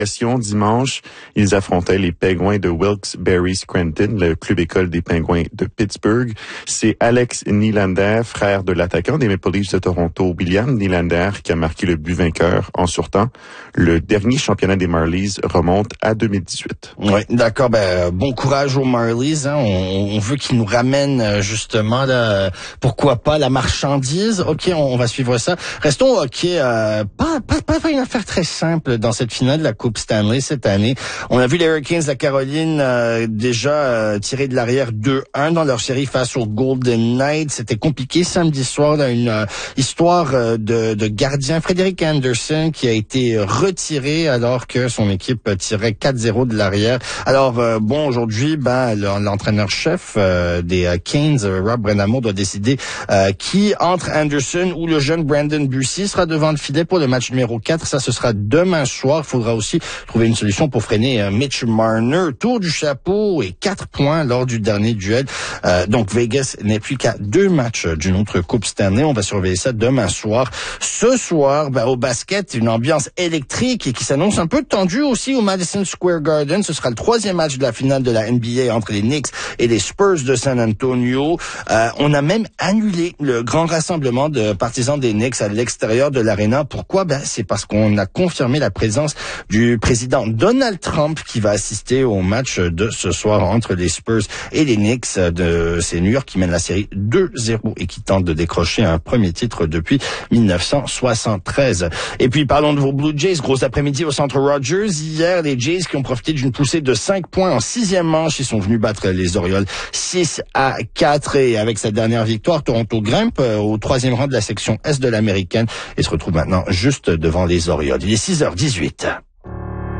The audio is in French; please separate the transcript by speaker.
Speaker 1: Dimanche, ils affrontaient les Penguins de Wilkes-Barre Scranton, le club école des Penguins de Pittsburgh. C'est Alex Nylander, frère de l'attaquant des Maple Leafs de Toronto, William Nylander, qui a marqué le but vainqueur en surtemps. Le dernier championnat des Marlies remonte à 2018.
Speaker 2: Oui, d'accord. Bon courage aux Marlies. Hein. On veut qu'ils nous ramènent justement, là, pourquoi pas, la marchandise. OK, on va suivre ça. Restons au hockey. Pas une affaire très simple dans cette finale de la Coupe Stanley cette année. On a vu les Hurricanes de la Caroline déjà tirer de l'arrière 2-1 dans leur série face aux Golden Knights. C'était compliqué samedi soir dans une histoire de gardien, Frédéric Anderson, qui a été retiré alors que son équipe tirait 4-0 de l'arrière. Alors aujourd'hui, l'entraîneur-chef des Canes, Rob Brennamour, doit décider qui entre Anderson ou le jeune Brandon Bussi sera devant le filet pour le match numéro 4. Ça, ce sera demain soir. Il faudra aussi trouver une solution pour freiner Mitch Marner. Tour du chapeau et 4 points lors du dernier duel. Donc Vegas n'est plus qu'à 2 matchs d'une autre Coupe Stanley. On va surveiller ça demain soir. Ce soir, au basket, une ambiance électrique et qui s'annonce un peu tendue aussi au Madison Square Garden. Ce sera le 3e match de la finale de la NBA entre les Knicks et les Spurs de San Antonio. On a même annulé le grand rassemblement de partisans des Knicks à l'extérieur de l'aréna. Pourquoi? C'est parce qu'on a confirmé la présence du président Donald Trump qui va assister au match de ce soir entre les Spurs et les Knicks. C'est New York qui mène la série 2-0 et qui tente de décrocher un premier titre depuis 1973. Et puis parlons de vos Blue Jays. Gros après-midi au Centre Rogers. Hier, les Jays qui ont profité d'une poussée de 5 points en 6e manche, ils sont venus battre les Orioles 6-4. Et avec cette dernière victoire, Toronto grimpe au 3e rang de la section Est de l'Américaine et se retrouve maintenant juste devant les Orioles. Il est 6h18.